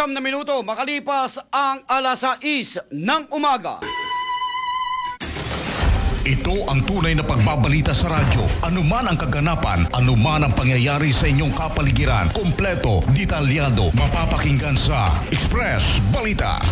9 makalipas ang alas 6 ng umaga. Ito ang tunay na pagbabalita sa radyo. Anuman ang kaganapan, anuman ang pangyayari sa inyong kapaligiran, kompleto, detalyado, mapapakinggan sa Express Balita.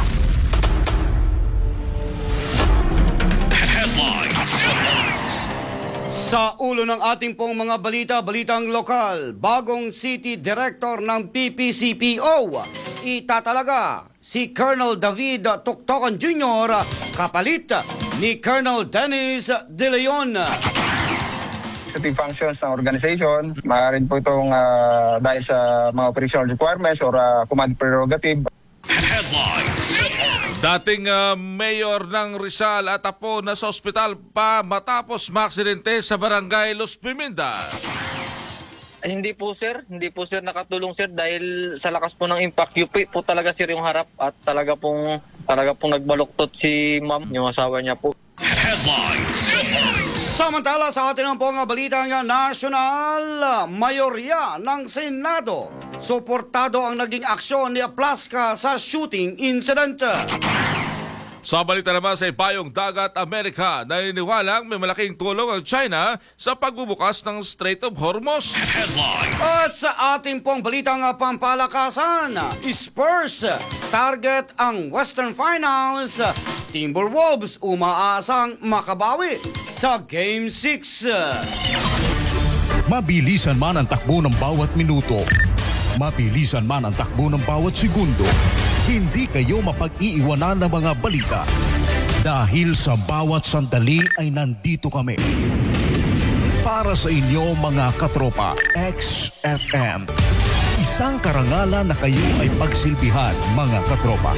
Sa ulo ng ating pong mga balitang lokal, bagong City Director ng PPCPO, itatalaga si Colonel David Toctocan Jr. kapalit ni Colonel Dennis De Leon. Executive functions ng organization, maaaring po itong dahil sa mga operational requirements or command prerogative. Dating mayor ng Rizal at apo na sa ospital pa matapos maaksidente sa barangay Los Piminda. Hindi po sir nakatulong sir dahil sa lakas po ng impact. UP po talaga sir yung harap at talaga pong nagbaluktot si ma'am, yung asawa niya po. Samantala sa atin ang pong balita nga national, mayorya ng Senado, suportado ang naging aksyon ni Aplasca sa shooting incident. Sa balita naman sa Ipayong Dagat, Amerika, naniniwalang may malaking tulong ang China sa pagbubukas ng Strait of Hormuz. At sa ating pong balitang pampalakasan, Spurs target ang Western Finals, Timberwolves umaasang makabawi sa Game 6. Mabilisan man ang takbo ng bawat minuto, mabilisan man ang takbo ng bawat segundo, hindi kayo mapag-iiwanan ng mga balita. Dahil sa bawat sandali ay nandito kami. Para sa inyo mga katropa, XFM. Isang karangalan na kayo ay pagsilbihan mga katropa.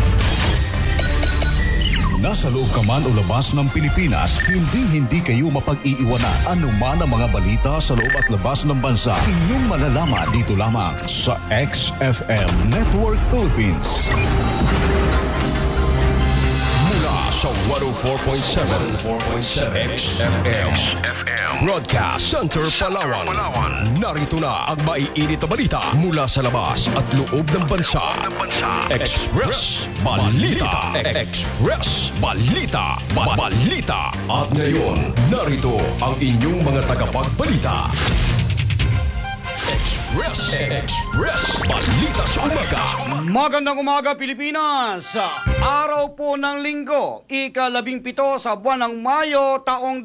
Nasa loob ka man o labas ng Pilipinas, hindi kayo mapag-iiwanan anuman ang mga balita sa loob at labas ng bansa. Inyong malalaman dito lamang sa XFM Network Philippines. Mula sa 104.7 XFM Broadcast Center, Palawan. Narito na ang maiinit na balita mula sa labas at loob ng bansa. Express Balita. Express Balita. Balita. At ngayon, narito ang inyong mga tagapagbalita. Express Balita sa umaga. Magandang umaga Pilipinas! Araw po ng Linggo, ika-17 sa buwan ng Mayo, taong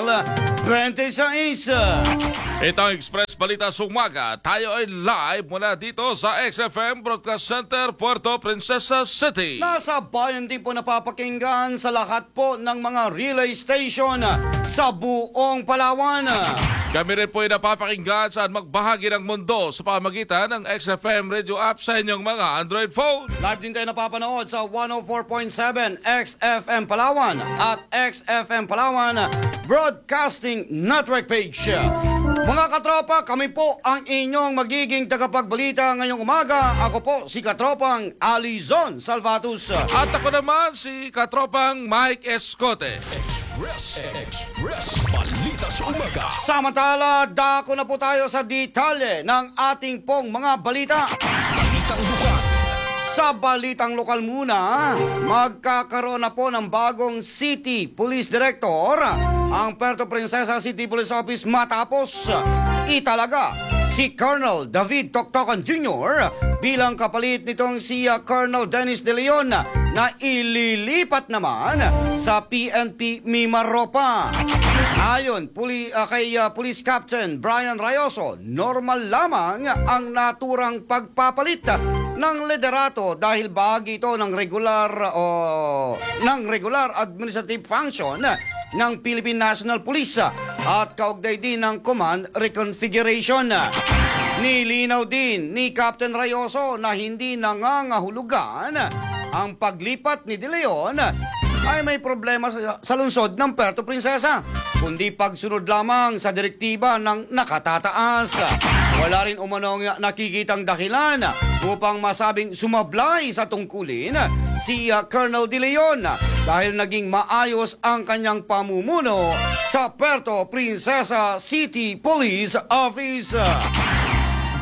2026. Ito ang Express Balita sa umaga. Tayo ay live mula dito sa XFM Broadcast Center, Puerto Princesa City. Nasa bayan din po napapakinggan sa lahat po ng mga relay station sa buong Palawan. Kami rin po ay napapakinggan saan magbahagi ng mundo sa pamagitan ng XFM radio app sa inyong mga Android phone. Live din tayo napapanood sa 104.7 XFM Palawan at XFM Palawan Broadcasting Network page. Mga katropa, kami po ang inyong magiging tagapagbalita ngayong umaga. Ako po si katropang Alizon Salvatus. At ako naman si katropang Mike Escote. Express Balita sa umaga. Samantala, dako na po tayo sa detalye ng ating pong mga balita. Balitang lugar. Sa balitang lokal muna, magkakaroon na po ng bagong City Police Director ang Puerto Princesa City Police Office matapos italaga si Colonel David Toctocan Jr. bilang kapalit nitong si Colonel Dennis De Leon na ililipat naman sa PNP Mimaropa. Ayon kay Police Captain Brian Rayoso, normal lamang ang naturang pagpapalit ng liderato dahil bahagi ito ng regular administrative function ng Philippine National Police at kaugnay din ng command reconfiguration. Nilinaw din ni Captain Rayoso na hindi nangangahulugan ang paglipat ni De Leon ay may problema sa lungsod ng Puerto Princesa, kundi pagsunod lamang sa direktiba ng nakatataas. Wala rin umanong nakikitang dahilan upang masabing sumablay sa tungkulin si Colonel De Leon dahil naging maayos ang kanyang pamumuno sa Puerto Princesa City Police Office.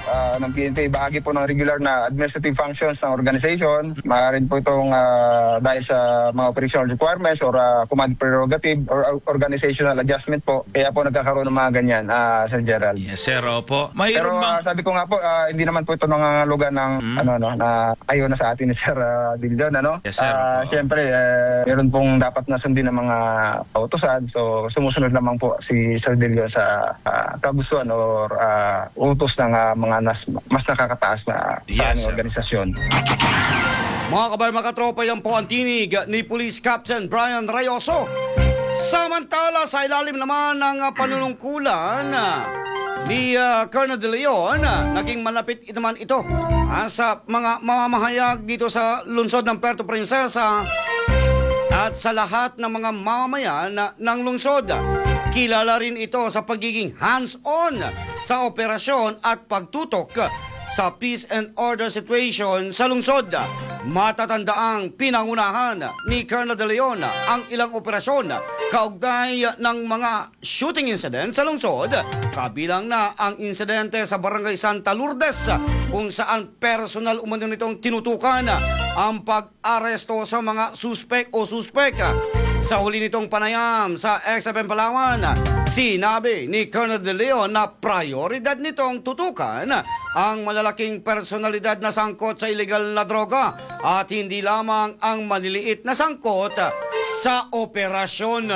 ng PNP, bahagi po ng regular na administrative functions ng organization. Maaaring po itong dahil sa mga operational requirements or command prerogative or organizational adjustment po. Kaya po nagkakaroon ng mga ganyan, Sir Gerald. Yes, sir. Opo. Pero Mayroon bang... sabi ko nga po, hindi naman po ito nangangahulugan ng na ayaw na sa atin ni Sir Dildon, ano? Yes, sir. Siyempre, meron pong dapat na sundin ng mga utusan. So, sumusunod lamang po si Sir Dildon sa kagustuhan or utos ng mga mas nakakataas na Yes, sir. organisasyon. Mga kabayan, mga katropa, yan po ang tinig ni Police Captain Brian Rayoso. Samantala, sa ilalim naman ng panunungkulan ni Colonel De Leon, naging malapit naman ito sa mga mamamahayag dito sa lungsod ng Puerto Princesa at sa lahat ng mga mamamayan ng lungsod. Kilala rin ito sa pagiging hands-on sa operasyon at pagtutok sa peace and order situation sa lungsod. Matatandaang pinangunahan ni Colonel De Leon ang ilang operasyon kaugnay ng mga shooting incident sa lungsod, kabilang na ang insidente sa Barangay Santa Lourdes kung saan personal umano nitong tinutukan ang pag-aresto sa mga suspek o suspek. Sa huli nitong panayam sa XFM Palawan, sinabi ni Colonel De Leon na prioridad nitong tutukan ang malalaking personalidad na sangkot sa illegal na droga at hindi lamang ang maliliit na sangkot sa operasyon.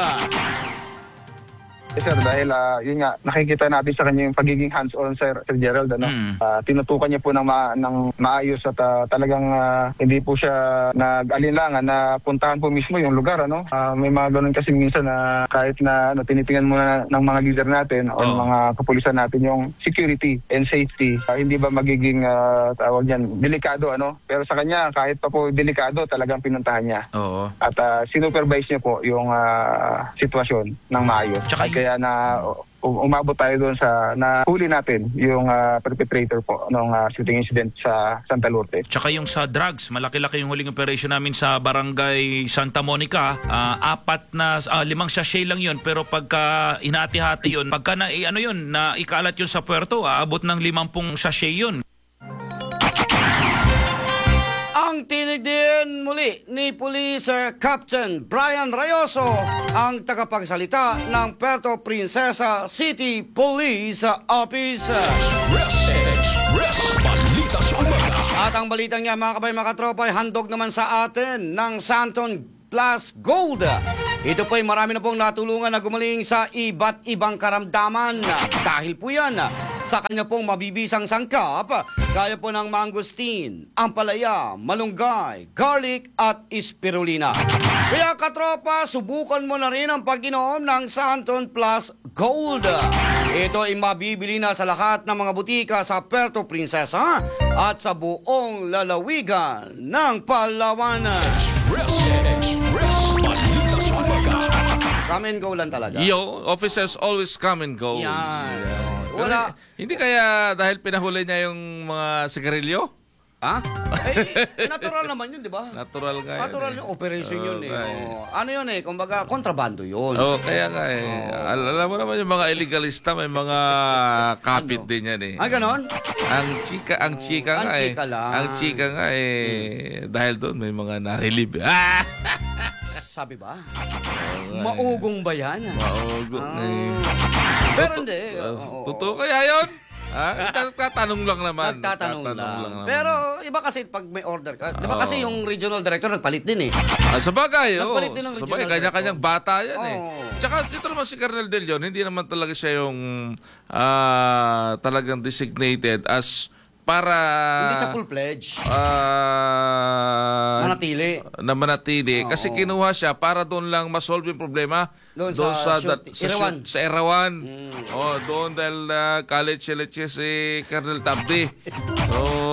Sir, dahil yun nga, nakikita natin sa kanya yung pagiging hands-on, Sir Gerald. Tinutukan niya po ng maayos at talagang hindi po siya nag-alinlangan na puntahan po mismo yung lugar. May mga ganun kasi minsan na kahit na tinitingnan muna ng mga leader natin o ng mga kapulisan natin yung security and safety. Hindi ba magiging tawag yan, delikado, Pero sa kanya, kahit pa po delikado, talagang pinuntahan niya. Oo. At sinupervise niya po yung sitwasyon ng maayos. Kaya na umabot tayo doon sa nahuli natin yung perpetrator po ng shooting incident sa Santa Lourdes. Tsaka yung sa drugs, malaki-laki yung huling operation namin sa Barangay Santa Monica. 5 sachet lang yun, pero pagka inati-hati yun, pagka na ikalat yun sa puerto, aabot ng 50 sachet yun. Ang tinig din muli ni Police Captain Brian Rayoso, ang tagapagsalita ng Puerto Princesa City Police Office. At ang balitang niya, mga kabay, mga katropa, ay handog naman sa atin ng Santon Plus Gold. Ito po ay marami na pong natulungan na gumaling sa iba't ibang karamdaman. Dahil po yan sa kanya pong mabibisang sangkap, gaya po ng mangosteen, ampalaya, malunggay, garlic at spirulina. Kaya katropa, subukan mo na rin ang pag-inom ng Santon Plus Gold. Ito ay mabibili na sa lahat ng mga butika sa Puerto Princesa at sa buong lalawigan ng Palawan. Come and go lang talaga. Officers always come and go. Yan. Pero Wala. hindi kaya dahil pinahuli niya yung mga sigarilyo? Ha? Natural naman yun, di ba? Natural nga yun. Natural yung operation yun eh. Okay. Ano yun eh, kumbaga kontrabando yun. Kaya nga eh. Alam mo naman yung mga illegalista, may mga kapit din yan eh. Ganon? Ang chika Ang nga eh. chika lang. Ang chika nga eh. Dahil doon may mga na-relieve. Sabi ba? Maugong ba yan? Maugong eh. Pero hindi. Totoo kaya yun? Nagtatanong lang naman. Nagtatanong lang. Pero iba kasi pag may order ka. Di ba kasi yung regional director nagpalit din eh. Sa bagay, Nagpalit din ng sa regional bagay, kanya-kanyang bata yan eh. Oo. Tsaka ito naman si Colonel De Leon, hindi naman talaga siya yung talagang designated as para Hindi sa full-pledge. manatili. Na manatili. Kasi kinuha siya para doon lang masolve yung problema. Doon sa Erawan. Sa Erawan. Doon dahil college si Colonel Tabdi. So,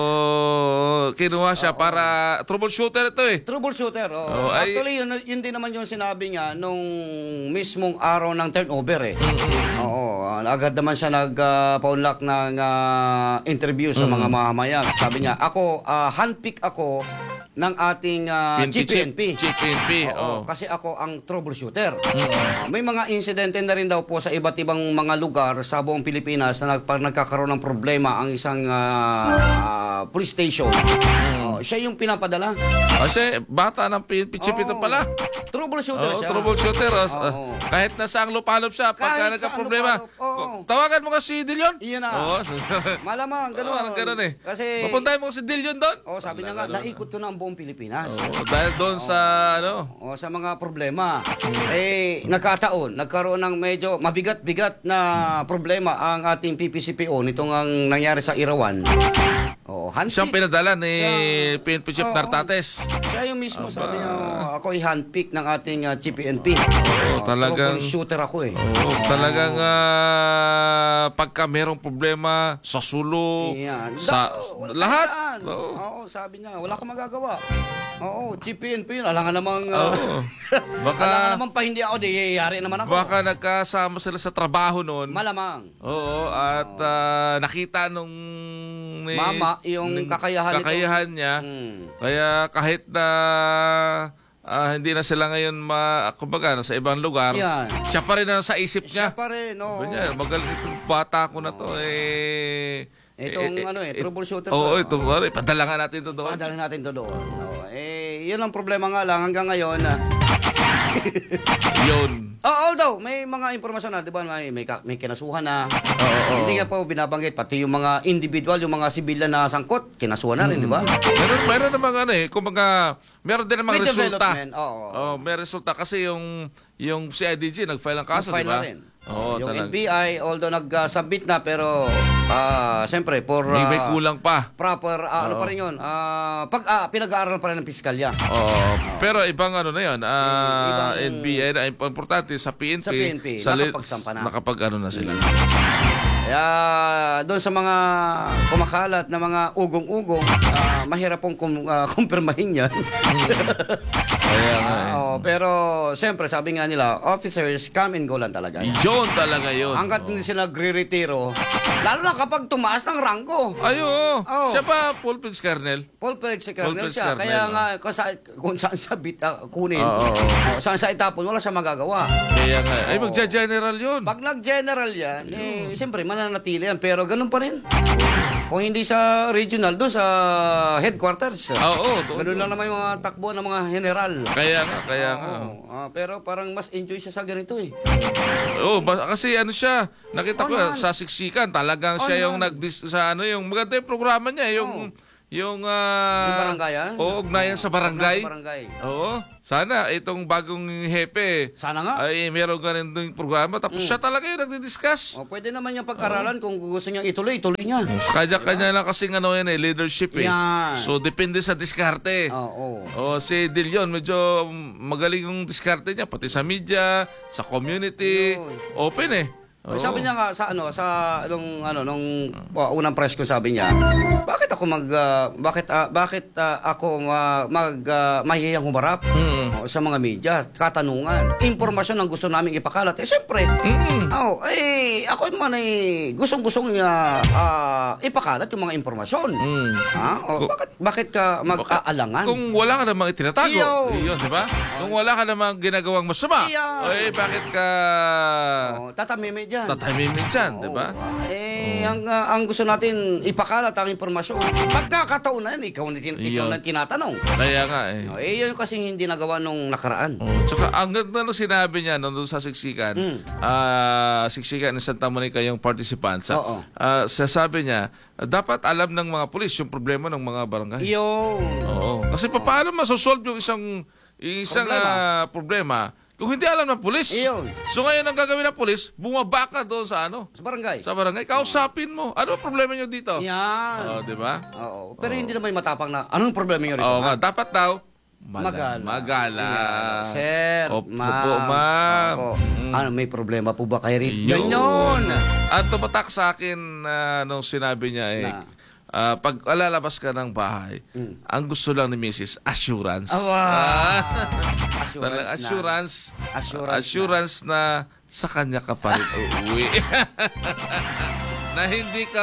kinuha siya para troubleshooter ito eh. Troubleshooter. Oh, ay- Actually, yun din naman yung sinabi niya nung mismong araw ng turnover eh. Oo, agad naman siya nag-paunlak ng interview sa mga mamamayan. Sabi niya, ako, handpick ako ng ating GPNP. GPNP. Oo, kasi ako ang troubleshooter. May mga insidente na rin daw po sa iba't ibang mga lugar sa buong Pilipinas na nagkakaroon ng problema ang isang police station. Siya yung pinapadala. Kasi bata ng PNP chief ito pala. Troubleshooter siya. Troubleshooter. Oo. Kahit nasa ang lupalop siya, pagka Kahit nagka-problema, saan lupalop, oo. tawagan mo nga si Dilion. Iyan na. Oo. Malamang, gano'n. Ganun eh. Kasi, Mapuntahin mo si Dilion doon. sabi niya nga, naikot ko na ang buong Pilipinas. Dahil doon sa, Sa mga problema. Nagkaroon ng medyo mabigat-bigat na problema ang ating PPCPO nitong ang nangyari sa Irawan. Handpick. siyang pinadala ni Siya- PNP Chief Oo. Nartates. Siya yung mismo sabi niya, ako ay handpick ng ating GPNP. Talagang- shooter ako eh. Oo, talagang pagka merong problema sa sulo, Yan. sa Wala lahat. tandaan. Oo. Oo, sabi niya, wala kang magagawa. Oo, GPNP yun. Alangan namang, Oo. Baka- alangan namang pa hindi ako, di yayari naman ako. Baka nagkasama sila sa trabaho noon. Malamang. Oo, at nakita nung Mama, yung nung kakayahan kakayahan niya. Kaya kahit na hindi na sila ngayon kumbaga sa ibang lugar, Yan. siya pa rin ang sa isip Siya niya. pa rin, oo. Sabi niya, magaling itong bata ko na to Itong troubleshooter Oo, ko. padala nga natin to doon. Padalhin natin to doon. Yun ang problema nga lang hanggang ngayon. Yun. Although, may mga impormasyon na, di ba, may kinasuhan na. Hindi nga po binabanggit, pati yung mga individual, yung mga sibilyan na sangkot, kinasuhan na rin, di ba? Meron namang kumbaga, meron din namang May resulta. development, oo. May resulta kasi yung CIDG nag-file ng kaso, di Nag-file ba? na rin. Oo, Yung talaga. NBI, although nag-submit na, pero, siyempre, May kulang pa. proper, ano pa rin yun, pinag-aaral pa rin ng piskalya. Pero ibang na yun, Ibang- NBI na importante sa PNP. Sa PNP, nakapagsampa na. Na sila. Kaya doon sa mga kumakalat na mga ugong-ugong, mahirap pong kumpirmahin yan. Kaya nga Pero siyempre sabi nga nila, officers come and go lang talaga. Yun talaga yun. Hanggat hindi sila nagre-retiro, lalo na kapag tumaas ng ranggo. Ay, oo. Oo. Siya pa, full-page colonel. Paul Felix si Colonel Felix siya. Colonel, Kaya no? nga, kung saan sa kunin, Oo. saan sa itapon, wala siya magagawa. Kaya nga. Ay, magja-general yun. Pag nag-general yan, siyempre mananatili yan. Pero ganun pa rin. Kung hindi sa regional, doon sa headquarters. Oo. Ganun lang naman yung mga takbo ng mga general. Kaya nga. Pero parang mas enjoy siya sa ganito eh. Kasi siya, nakita ko Naman. sa siksikan, talagang siya yung naman. yung maganda yung programa niya, yung Yung barangay, Oo, ugnayan sa barangay. Sa barangay. Oo. Sana itong bagong hepe Sana nga. ay meron ganun yung programa. Tapos siya talaga yung nagdi-discuss. Pwede naman niyang pag-aralan kung gusto niyang ituloy niya. Sa kanya-kanya lang kasing leadership eh. Yan. So, depende sa diskarte. Oo. Si Dilion, medyo magaling yung diskarte niya, pati sa media, sa community, open eh. Sabi niya nga nung unang press ko, sabi niya, bakit ako mahihiyang humarap sa mga media, katanungan, impormasyon ang gusto naming ipakalat. Siyempre, ako naman gustong-gustong ipakalat yung mga impormasyon. Bakit ka mag-aalangan? Kung wala ka namang itinatago, yun, di ba? Kung wala ka namang ginagawang masama, bakit ka tatamimik dyan. tatahimik dyan, di ba? Ang gusto natin ipakalat ang impormasyon. Pagkakataon na yan, ikaw na tinatanong. Kaya nga Yun kasi hindi nagawa nung nakaraan. Tsaka ang ganda nung sinabi niya doon sa siksikan, siksikan ng Santa Monica yung participants, sasabi niya, dapat alam ng mga pulis yung problema ng mga barangay. Oo. Kasi paano masosolve yung isang problema kung hindi alam ng pulis? So ngayon ang gagawin ng pulis, bumabaka doon sa Sa barangay. Kausapin mo. Ano ang problema niyo dito? Yan. Di ba? Oo. Pero hindi naman matapang na, anong problema niyo rito? Oo nga. Dapat daw, Magala. Magala. Sir, Opo, ma'am. ma'am. May problema po ba kayo rito? Yun. Ganyan. Ang tumatak sa akin nung sinabi niya pag lalabas ka ng bahay, ang gusto lang ni Mrs. assurance. Assurance na sa kanya ka pa rin uuwi. Na hindi ka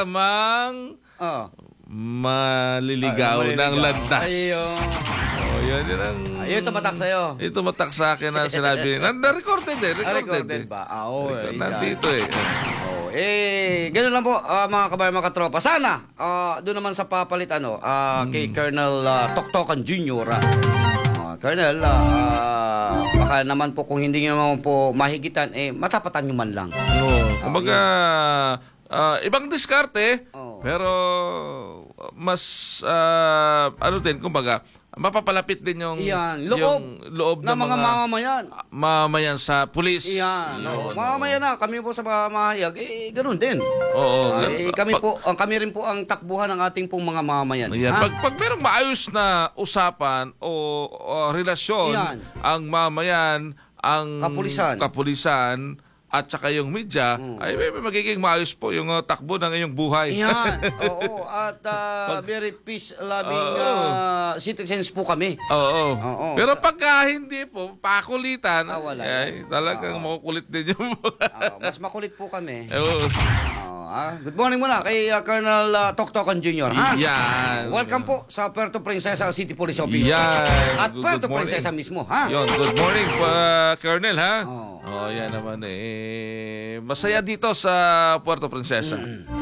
maliligaw ng landas. Yun ang... Ayun, tumatak sa'yo. Ito matak sa akin na sinabi. Recorded eh. Recorded ba? Nandito eh. Ganun lang po, mga kabayan, mga katropa. Sana, doon naman sa papalit, kay Colonel Toktokan Jr. Colonel, baka naman po kung hindi nyo naman po mahigitan, matapatan nyo man lang. Kumbaga, ibang diskarte, pero mas, kumbaga, mapapalapit din yung loob ng mga mamamayan sa pulis. Mamamayan na, kami po sa mamahayag, ganun din. Kami rin po ang takbuhan ng ating pong mga mamamayan. Pag merong maayos na usapan o relasyon, ang mamamayan, ang kapulisan at saka yung media, ay may magiging maayos po yung takbo ng iyong buhay. At very peace-loving citizens po kami. Pero pagka hindi po, pakulitan, talagang makukulit din yung mas makulit po kami. Good morning muna kay Colonel Toktokan Jr. Welcome po sa Puerto Princesa City Police Office. At Puerto Princesa mismo. Good morning, Colonel. Yan naman masaya dito sa Puerto Princesa.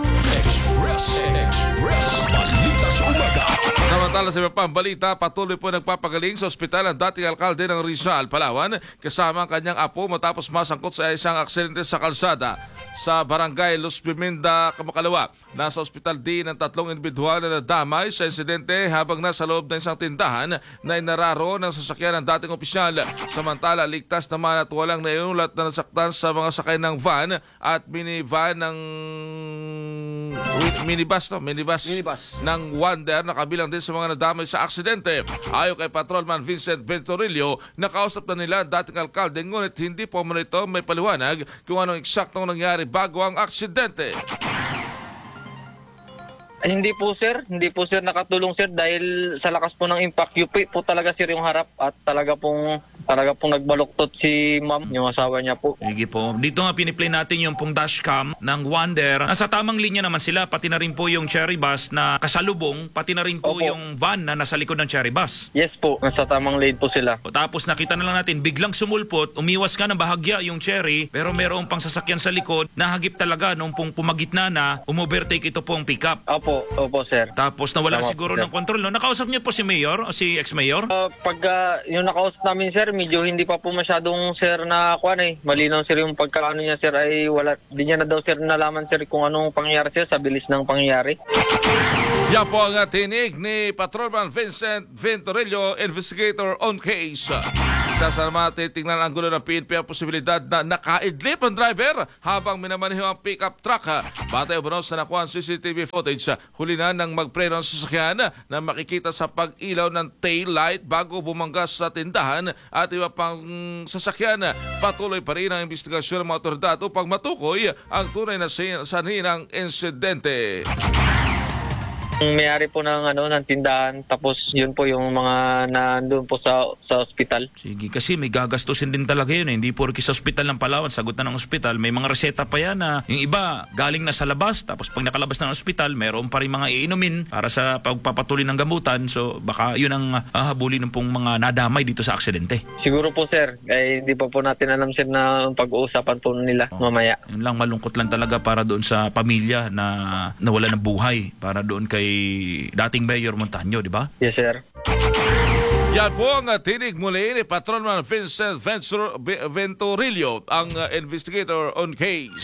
Express Balita sa Umaga. Samantala sa iba pang balita, patuloy po nagpapagaling sa ospital ang dating alkalde ng Rizal, Palawan, kasama ang kanyang apo matapos masangkot sa isang aksidente sa kalsada sa barangay Los Piminda, Kamakalawa. Nasa ospital din ang 3 individual na nadamay sa insidente habang nasa loob ng isang tindahan na inararo ng sasakyan ng dating opisyal. Samantala, ligtas naman at walang naiulat na nasaktan sa mga sakay ng van at minibus ng Wonder na kabilang din sa mga nadamay sa aksidente. Ayon kay Patrolman Vincent Ventorillo, nakausap na nila ang dating alkalde ngunit hindi po muna ito may paliwanag kung anong eksaktong nangyari bago ang aksidente. Hindi po sir nakatulong sir dahil sa lakas po ng impact UP po talaga sir yung harap at talaga pong nagbaluktot si ma'am, yung asawa niya po. Sige po. Dito nga piniplay natin yung pong dashcam ng Wonder. Nasa tamang linya naman sila, pati na rin po yung cherry bus na kasalubong, pati na rin po yung van na nasa likod ng cherry bus. Yes po, nasa tamang lane po sila. Tapos nakita na lang natin, biglang sumulpot, umiwas ka ng bahagya yung cherry, pero merong pang sasakyan sa likod, nahagip talaga nung pong pumagitna na, umovertake ito pong pickup. Opo sir. Tapos nawala siguro ng control, no? Nakausap niyo po si Mayor o si ex-Mayor? Pag yung nakausap namin sir, medyo hindi pa po masyadong sir na malinaw sir yung pagkaano niya sir ay wala, di niya na daw sir nalaman sir kung anong pangyayari sir sa bilis ng pangyayari. Yan po ang tinig ni Patrolman Vincent Ventorillo, investigator on case. Isa sa mga titignan ang gulo ng PNP ang posibilidad na nakaidlip ang driver habang minamaneho ang pickup truck. Batay umano sa nakuha ang CCTV footage, huli na nang magpreno ang sasakyan na makikita sa pag-ilaw ng tail light bago bumanggas sa tindahan at iba pang sasakyan. Patuloy pa rin ang investigasyon ng mga otoridad upang matukoy ang tunay na sanhi ng insidente. Mayari po ng tindahan, tapos yun po yung mga nandun po sa ospital. Sige, kasi may gagastusin din talaga yun. Hindi porke sa ospital ng Palawan, sagot na ng ospital, may mga reseta pa yan na yung iba galing na sa labas, tapos pag nakalabas ng ospital, meron pa rin mga iinumin para sa pagpapatuloy ng gamutan. So baka yun ang habulin ng pong mga nadamay dito sa aksidente. Siguro po sir, hindi pa po natin alam sir na pag-uusapan po nila mamaya. Yun lang, malungkot lang talaga para doon sa pamilya na nawala ng buhay, para doon kay dating Mayor Montaño, di ba? Yes, sir. Yan po ang tinig muli ni Patrolman Vincent Ventorillo, ang investigator on case.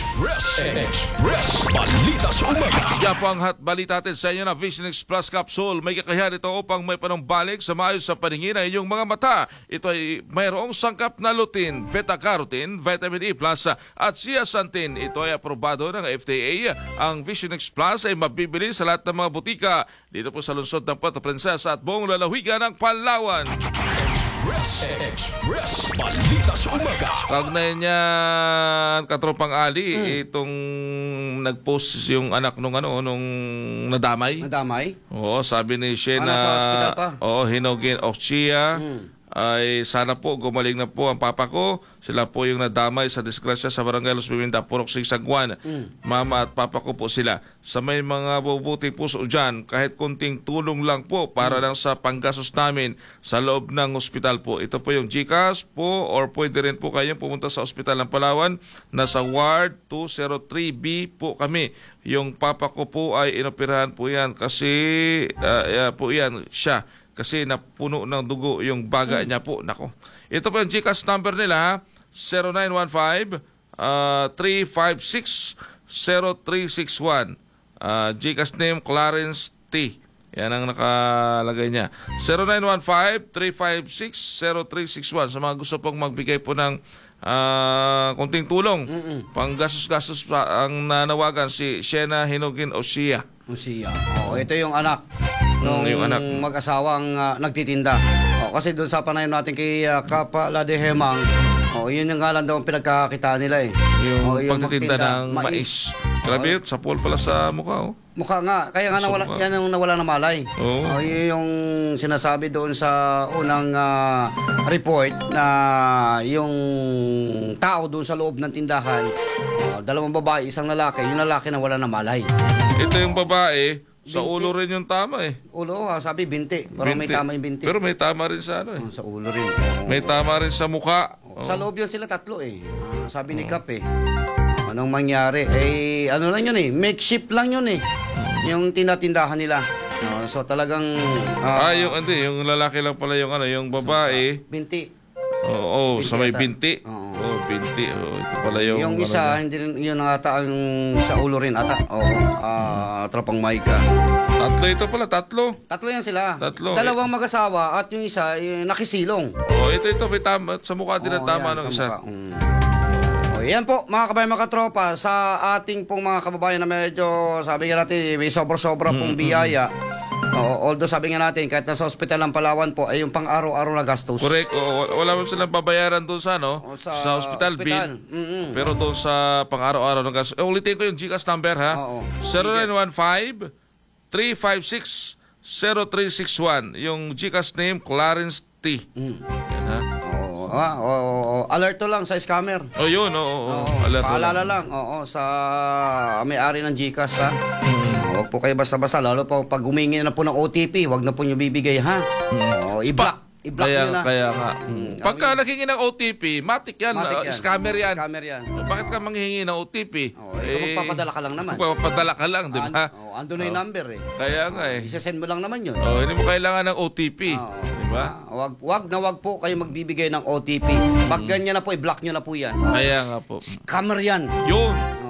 Express Balita sa Umaga. Yan po ang balita natin sa inyo na Vision X Plus Capsule. May kakayahan ito upang may panumbalik sa maayos sa paningin ng inyong mga mata. Ito ay mayroong sangkap na lutein, beta-carotene, vitamin E+, at zeaxanthin. Ito ay aprobado ng FDA. Ang Vision X Plus ay mabibili sa lahat ng mga butika dito po sa lungsod ng Puerto Princesa at buong lalawigan ng Palawan. Express. Balita sa umaga. Kaugnay niyan, Katropang Ali, itong nag-post yung anak nung nadamay. Nadamay? Oo, sabi ni Shena, Nasa hospital pa? Hinogin Ochia, ay sana po gumaling na po ang papa ko. Sila po yung nadamay sa disgrasya sa Barangay Los Pimentas, Purok Sigsagwan. Mama at papa ko po sila. Sa may mga bubuting puso dyan, kahit kunting tulong lang po para lang sa panggastos namin sa loob ng ospital po. Ito po yung GCash po, or pwede rin po kayong pumunta sa ospital ng Palawan. Nasa Ward 203B po kami. Yung papa ko po ay inoperahan po yan kasi po yan siya. Kasi napuno ng dugo yung baga niya po. Nako. Ito po yung GCash number nila, 0915-356-0361. GCash name, Clarence T. Yan ang nakalagay niya. 0915-356-0361. Sa mga gusto pong magbigay po ng kunting tulong. Panggastos-gastos ang nanawagan si Shena Hinogin Ochia. Lucia. Ito yung anak nung yung anak. mag-asawang nagtitinda. Kasi doon sa panayam natin kay Kapa Ladehemang, yun yung nga lang daw ang pinagkakakita nila eh. Yung pagtitinda ng mais. Grabe yun, sa pool pala sa mukha. Mukha nga, kaya nga nawala, yan yung nawala na malay. Yun yung sinasabi doon sa unang report na yung tao doon sa loob ng tindahan, dalawang babae, isang lalaki, yung lalaki nawala na malay. Ito yung babae, sa ulo rin yung tama eh. Ulo, sabi binti. Pero may tama yung binti. Pero may tama rin sa sa ulo rin. May tama rin sa mukha. Sa loob yun sila tatlo eh. Sabi ni Kap eh. Anong mangyari? Ano lang yun eh. Makeshift lang yun eh. Yung tinatindahan nila. So talagang... yung lalaki lang pala yung yung babae. Binti. Oo, sa may binti. Binti. Ito pala yung isa, hindi rin, yun ata ang sa ulo rin ata. Tropang Maika. Tatlo ito pala, tatlo. Tatlo yan sila. Tatlo. Dalawang mag-asawa at yung isa nakisilong. Ito may tama. Sa mukha din ang tama ng isa. Yan po mga kabayan, mga katropa, sa ating pong mga kababayan na medyo sabi nga natin may sobra-sobra pong biyaya. Although sabi nga natin kahit nasa ospital ng Palawan po ay yung pang-araw-araw na gastos. Correct. Wala mo silang babayaran doon sa sa hospital bill. Pero doon sa pang-araw-araw na gastos. Ulitin ko yung GCash number ha. 0915-356-0361. Yung GCash name, Clarence T. Yan ha. Alert to lang sa scammer. Yun. Alert paalala lang. Sa may-ari ng GCash ha. Huwag po kayo basta-basta, lalo po pag humingi na po ng OTP, huwag na po nyo bibigay ha. I-block nyo na. Kaya nga. Pagka naghingi ng OTP, matik yan. Scammer yan. Bakit ka manghihingi ng OTP? Magpapadala ka lang naman. Magpapadala ka lang, di ba? Ando na yung number eh. Kaya nga eh. Isasend mo lang naman yun. Hindi mo kailangan ng OTP. Di ba? Wag po kayo magbibigay ng OTP. Pag ganyan na po, i-block nyo na po yan. Kaya nga po. Scammer yan. Yun.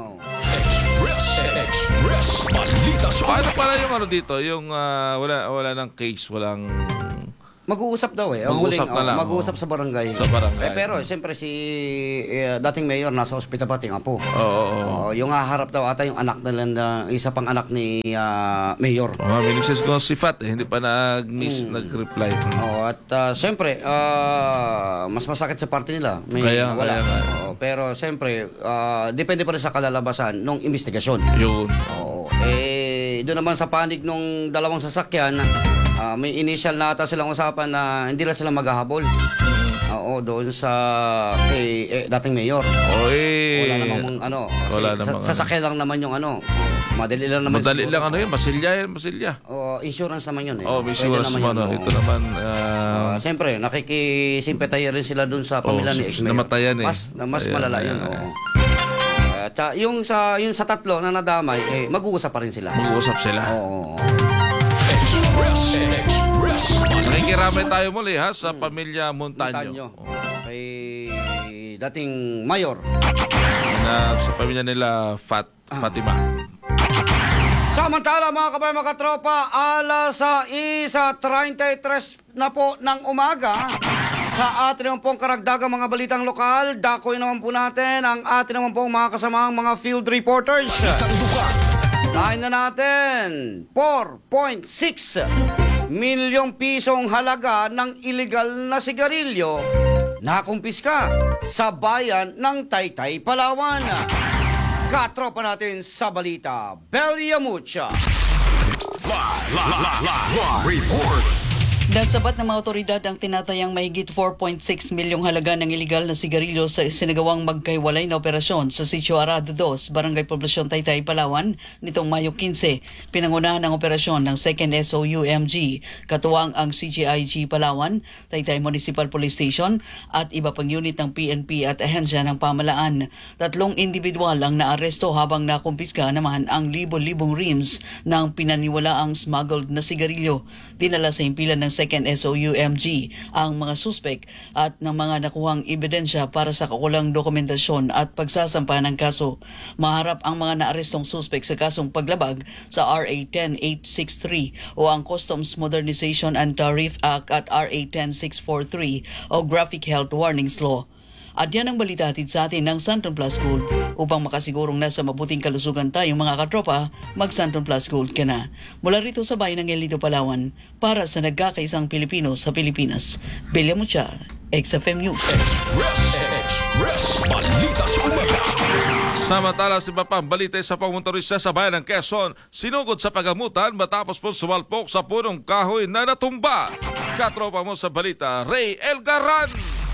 Express. Balita sa Paano pala yung dito? Yung wala ng case, walang... Mag-uusap daw eh. Mag-uusap na lang. Mag-uusap sa barangay. Sa barangay. Pero siyempre si dating mayor nasa ospital pati nga po. Yung haharap daw ata yung anak nila, isa pang anak ni mayor. Minisis ko si Fat hindi pa nag-reply. At siyempre, mas masakit sa parte nila. Kaya. Pero siyempre, depende pa rin sa kalalabasan ng investigasyon. Yun. Doon naman sa panig nung dalawang sasakyan, may initial na ata silang usapan na hindi lang sila maghahabol. Doon sa dating mayor. Wala namang sasakyan lang naman yung madali lang naman. Madali lang yun, masilya. Insurance naman yun eh. Insurance naman. Ito naman. Siyempre, nakikisimpataya rin sila doon sa pamilya ni ex-mayor. Namatayan eh. Mas malala yun. Yung sa tatlo na nadamay, mag-uusap pa rin sila. Mag-uusap sila. Express. Nakikiramay tayo muli ha sa pamilya Montaño. Kay dating mayor. Sa pamilya nila Fatima. Samantala mga kabayan, mga katropa, alas 1:33 na po ng umaga. Sa atin naman pong karagdagang mga balitang lokal, dakoy naman po natin ang atin naman pong mga kasamang mga field reporters. Lain na natin, 4.6 milyong pisong halaga ng iligal na sigarilyo nakumpiska sa bayan ng Taytay, Palawan. Katropa natin sa balita, Belia Mucha. Report. Nasabat ng mga otoridad ang tinatayang mahigit 4.6 milyong halaga ng iligal na sigarilyo sa isinagawang magkahiwalay na operasyon sa Sitio Arado 2, Barangay Poblasyon Taytay, Palawan, nitong Mayo 15. Pinangunahan ng operasyon ng 2nd SOUMG, katuwang ang CGIG Palawan, Taytay Municipal Police Station at iba pang unit ng PNP at ahensya ng pamalaan. 3 individual ang naaresto habang nakumpiska naman ang libo-libong reams ng pinaniwalaang smuggled na sigarilyo. Dinala sa himpilan ng 2nd SOUMG ang mga suspek at ng mga nakuhang ebidensya para sa kakulang dokumentasyon at pagsasampa ng kaso. Maharap ang mga naarestong suspek sa kasong paglabag sa RA 10863 o ang Customs Modernization and Tariff Act at RA 10643 o Graphic Health Warnings Law. At yan ang balita hatid sa atin ng Santon Plus Gold. Upang makasigurong nasa mabuting kalusugan tayong mga katropa, mag Santon Plus Gold ka na. Mula rito sa bayan ng Elito, Palawan, para sa nagkakaisang Pilipino sa Pilipinas. Belia Mucha, XFM News. Express. Balita sa umaga. Samantala, si Papang balita sa pangmotorista sa bayan ng Quezon, sinugod sa pagamutan matapos po sumalpok sa punong kahoy na natumba. Katropa mo sa balita, Ray Elgaran.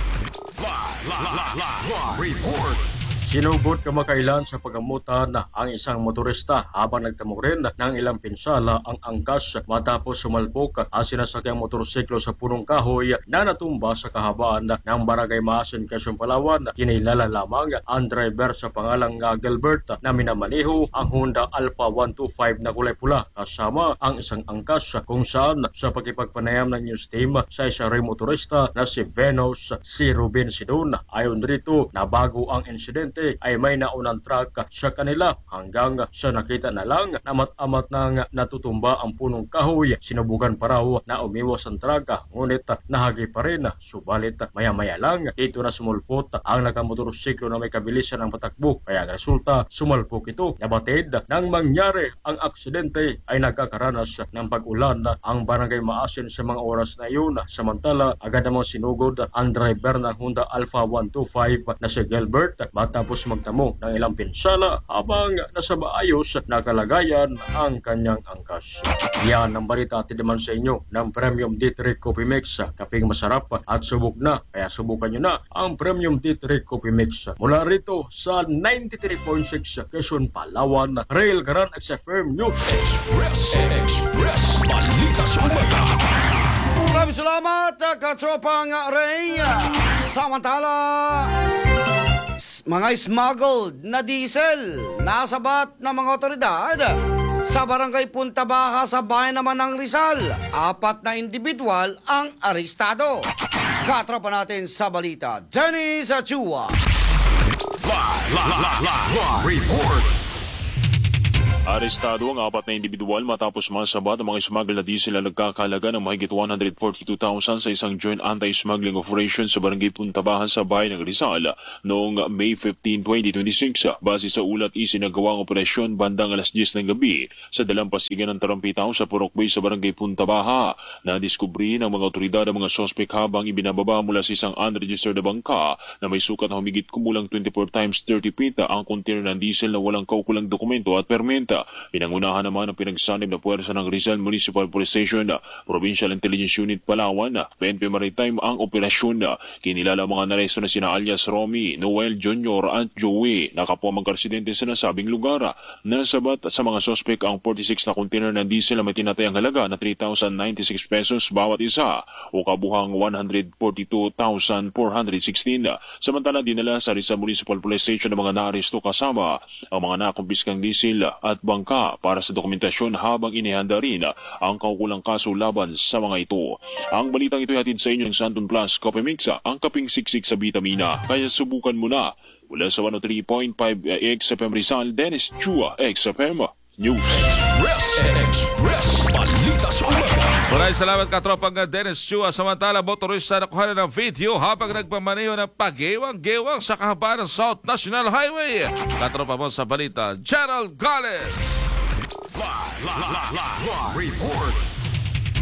Report. Sinugod kamakailan sa pagamutan ang isang motorista habang nagtamo rin ng ilang pinsala ang angkas matapos sumalpok ang sinasakyang motorsiklo sa punong kahoy na natumba sa kahabaan ng Barangay Maasin, Quezon, Palawan. Kinilala lamang ang driver sa pangalang Gilbert na minamaneho ang Honda Alpha 125 na kulay pula kasama ang isang angkas kung saan sa pakipagpanayam ng news team sa isa ring motorista na si Venus C. Ruben Sidon. Ayon rito na bago ang insidente ay may naunang truck sa kanila hanggang sa nakita na lang na amat-amat nang natutumba ang punong kahoy. Sinubukan pa raw na umiwas ang truck ngunit nahagi pa rin. Subalit maya-maya lang ito na sumulpot ang nakamotorsiklo na may kabilisan ng patakbo kaya ang resulta sumalpok ito. Nabatid nang mangyari ang aksidente ay nagkakaranas ng pag-ulan ang Barangay Maasin sa mga oras na iyon. Samantala agad namang sinugod ang driver ng Honda Alpha 125 na si Gilbert matapos magtamo ng ilang pinsala habang nasa maayos na kalagayan ang kanyang angkas. Yan ang balita at naman sa inyo ng Premium D3 Coffee Mix. Kaping masarap at subok na, kaya subukan nyo na ang Premium D3 Coffee Mix. Mula rito sa 93.6 Quezon, Palawan, Rail Garan XFM News. Express. Balita sa umaga. Maraming salamat, katropang Ray. Samantala, mga smuggled na diesel nasabat ng mga otoridad sa barangay Punta Baja sa bayan naman ng Rizal. 4 na individual ang arestado. Katropa natin sa balita, Dennis Achua. Report. Arestado ang 4 na individual matapos masabat ang mga smuggle na diesel na nagkakalaga ng mahigit 142,000 sa isang joint anti-smuggling operation sa barangay Punta Baja sa bayan ng Rizal noong May 15, 2026. Base sa ulat, isinagawang operasyon bandang alas 10 ng gabi sa dalampasigan ng Tarampitaw sa Purok Bay sa barangay Punta Baja. Nadiskubre ng mga otoridad ang mga sospek habang ibinababa mula sa isang unregistered na bangka na may sukat na humigit kumulang 24 times 30 feet ang container ng diesel na walang kaukulang dokumento at permenta. Pinangunahan naman ang pinagsanib na puwersa ng Rizal Municipal Police Station, Provincial Intelligence Unit Palawan, PNP Maritime ang operasyon. Kinilala mga naresto na sina alias Romy, Noel Jr. at Joey na kapwa magkaresidente sa nasabing lugar. Nasabat sa mga sospek ang 46 na container ng diesel na may tinatayang halaga na 3,096 pesos bawat isa o kabuhang 142,416. Samantala dinala sa Rizal Municipal Police Station ng mga naaresto kasama ang mga nakumpiskang diesel at bangka para sa dokumentasyon habang inihanda rin ang kaukulang kaso laban sa mga ito. Ang balitang ito hatid sa inyo ng Santon Plus Coffee Mix, ang kaping siksik sa vitamina. Kaya subukan mo na. Mula sa 103.5 XFM Rizal, Dennis Chua, XFM News. Express. Balita sa umaga. Maraming salamat katropang Dennis Chua. Samantala, motorista na kuha ng video habang nagpamaneho ng pag-gewang-gewang sa kahabaan ng South National Highway. Katropa mo sa balita, Gerald Gales. Report.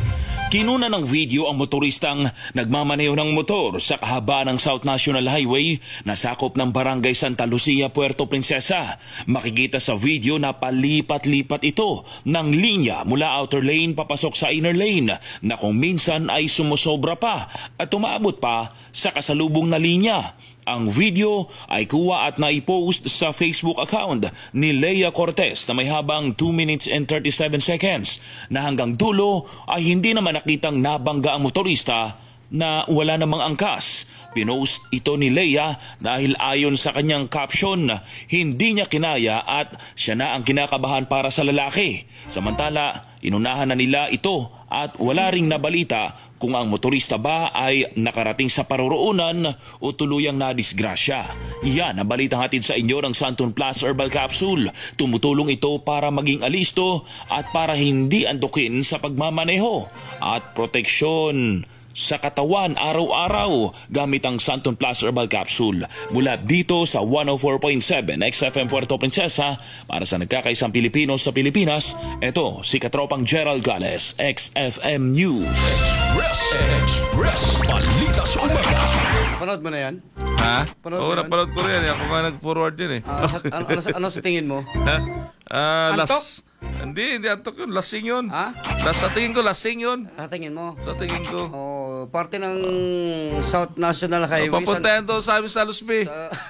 Kinuna ng video ang motoristang nagmamaneho ng motor sa kahabaan ng South National Highway na sakop ng Barangay Santa Lucia, Puerto Princesa. Makikita sa video na palipat-lipat ito ng linya mula outer lane papasok sa inner lane na kung minsan ay sumusobra pa at umabot pa sa kasalubong na linya. Ang video ay kuha at naipost sa Facebook account ni Leia Cortez na may habang 2 minutes and 37 seconds na hanggang dulo ay hindi naman nakitang nabangga ang motorista na wala namang angkas. Pinost ito ni Leia dahil ayon sa kanyang caption, hindi niya kinaya at siya na ang kinakabahan para sa lalaki. Samantala, inunahan na nila ito at wala ring nabalita kung ang motorista ba ay nakarating sa paroroonan o tuluyang nadisgrasya. Yan ang balitang hatid sa inyo ng Santon Plus Herbal Capsule. Tumutulong ito para maging alisto at para hindi antukin sa pagmamaneho at proteksyon sa katawan araw-araw gamit ang Santon Plus Herbal Capsule. Mula dito sa 104.7 XFM Puerto Princesa, para sa nagkakaisang Pilipino sa Pilipinas, ito si Katropang Gerald Gales, XFM News. Express. Balita sa umaga. Panood mo na yan? Ha? Panood Oo, mo yan? napanood ko rin. Ako nga nag-forward yun eh. Ano sa tingin mo? Antok? Hindi antok yun. Lasing yun. Ha? Sa tingin ko, lasing yun. Sa tingin mo? Sa tingin ko. Parte ng South National Highway. Papunta yan doon sa amin sa Lusby.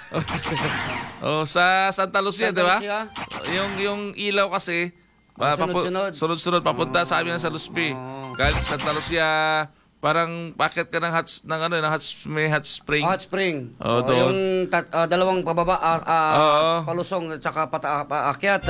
Sa Santa Lucia, di ba? Yung ilaw kasi, sunod-sunod papunta sa amin sa Lusby. Galing Santa Lucia, parang packet ka ng may hot spring. Hot spring. Doon. Yung dalawang pababa, palusong at saka paakyat.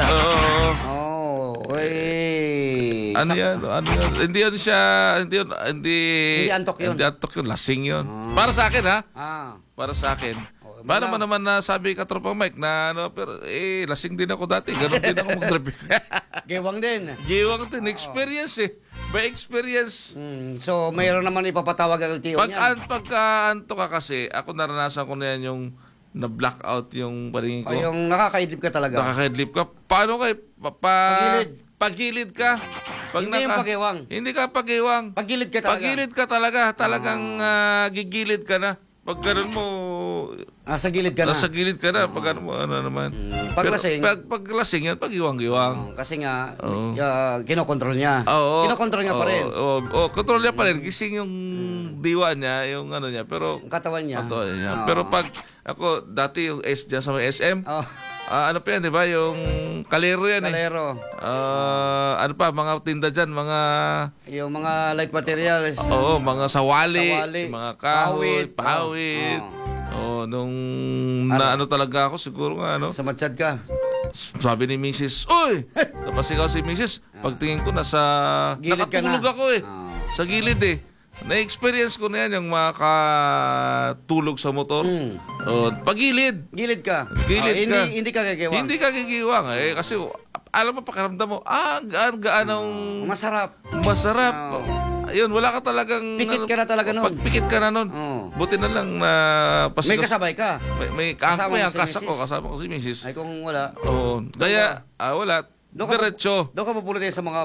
Ano yan? Hindi yun siya, hindi antok yun. Hindi antok yun, lasing yun. Para sa akin, ha? Para sa akin. Paano naman na sabi ka, Tropang Mike, na pero lasing din ako dati. Ganon din ako mag-drive. Gewang din. Gewang din. Experience eh. By experience. So, mayroon naman ipapatawag ang LTO niyan. Pagka-anto ka kasi, ako naranasan ko na yan yung na-blackout yung paringin ko. Yung nakakaidlip ka talaga. Nakakaidlip ka. Paano kayo? Pagilid ka. Hindi yung pagiwang. Hindi ka pagiwang. Pagilid ka talaga. Pagilid ka talaga. Talagang gigilid ka na. Pag ganun mo... Sa gilid ka na. Nasa gilid ka na. Pag ganun mo, ano naman. Paglasing. Paglasing yan, pagiwang-giwang. Kasi nga, kinokontrol niya. Kinokontrol niya pa rin. Kontrol niya pa rin. Gising yung diwa niya, yung ano niya. Pero, katawan niya. Pero pag, ako, dati yung dyan sa may SM, ano pa yan, di ba? Yung kalero yan Kalero. Ano pa, mga tinda dyan, yung mga light materials. Mga sawali. Mga kahoy, pawid. pawid. Nung ano talaga ako, siguro nga, Sa matsyad ka. Sabi ni Mrs. Uy! Napasigaw si Mrs. Pagtingin ko, Gilid ka na. nakatulog ako eh. Sa gilid eh. Na-experience ko na yan yung makatulog sa motor. Pagilid. Gilid ka. Gilid ka. Hindi ka gagiwang. Hindi ka gigiwang eh. Kasi alam mo, pakiramdam mo, gaan-gaanong... Masarap. Ayun, wala ka talagang... Pikit ka na talaga nun. Pikit ka na nun. Buti na lang na... May kasabay ka. May Kasama may si angkas Mrs. ako. Kasama ko si Mrs. Ay kung wala. Kaya, wala. Diretso. Doon ka mapulot sa mga